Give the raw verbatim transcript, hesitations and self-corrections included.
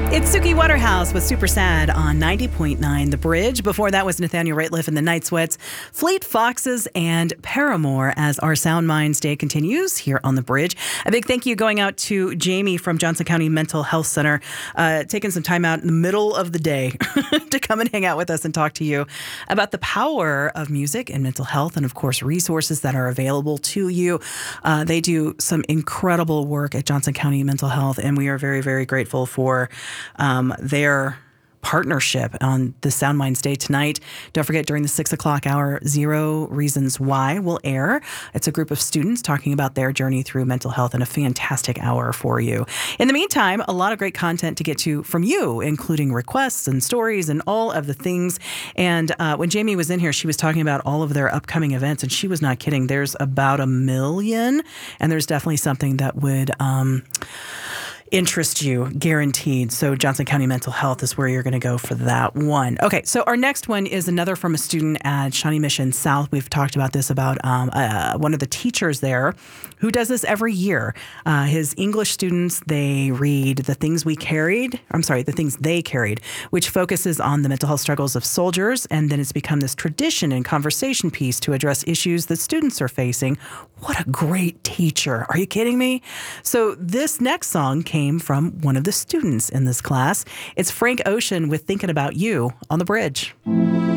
It's Suki Waterhouse with Super Sad on ninety point nine The Bridge. Before that was Nathaniel Rateliff and the Night Sweats, Fleet Foxes, and Paramore as our Sound Minds Day continues here on The Bridge. A big thank you going out to Jamie from Johnson County Mental Health Center, uh, taking some time out in the middle of the day to come and hang out with us and talk to you about the power of music and mental health and, of course, resources that are available to you. Uh, they do some incredible work at Johnson County Mental Health, and we are very, very grateful for Um, their partnership on the Sound Minds Day tonight. Don't forget, during the six o'clock hour, Zero Reasons Why will air. It's a group of students talking about their journey through mental health, and a fantastic hour for you. In the meantime, a lot of great content to get to from you, including requests and stories and all of the things. And uh, when Jamie was in here, she was talking about all of their upcoming events, and she was not kidding. There's about a million, and there's definitely something that would Um, interest you, guaranteed. So Johnson County Mental Health is where you're going to go for that one. Okay, so our next one is another from a student at Shawnee Mission South. We've talked about this about um, uh, one of the teachers there who does this every year. Uh, his English students, they read The Things We Carried, I'm sorry, The Things They Carried, which focuses on the mental health struggles of soldiers, and then it's become this tradition and conversation piece to address issues that students are facing. What a great teacher. Are you kidding me? So this next song came Came from one of the students in this class. It's Frank Ocean with Thinking About You on The Bridge.